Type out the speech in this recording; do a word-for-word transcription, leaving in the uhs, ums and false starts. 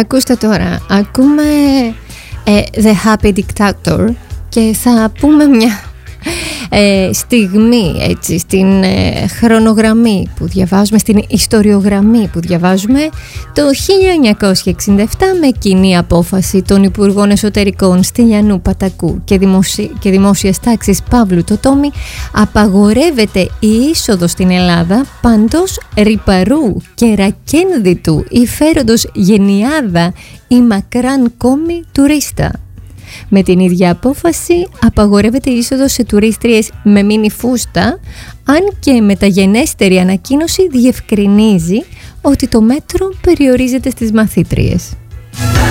Ακούστε τώρα, ακούμε ε, The Happy Dictator και θα πούμε μια ε, στιγμή, έτσι, στην ε, χρονογραμμή που διαβάζουμε, στην ιστοριογραμμή που διαβάζουμε. Το χίλια εννιακόσια εξήντα επτά, με κοινή απόφαση των Υπουργών Εσωτερικών Στυλιανού Πατακού και, δημοσι... και Δημόσιας Τάξης Παύλου Τοτόμη, απαγορεύεται η είσοδος στην Ελλάδα παντός ρυπαρού και ρακένδυτου υφέροντος γενιάδα ή μακράν κόμι τουρίστα. Με την ίδια απόφαση απαγορεύεται η είσοδος σε τουρίστριες με μίνι φούστα, αν και μεταγενέστερη ανακοίνωση διευκρινίζει ότι το μέτρο περιορίζεται στις μαθήτριες.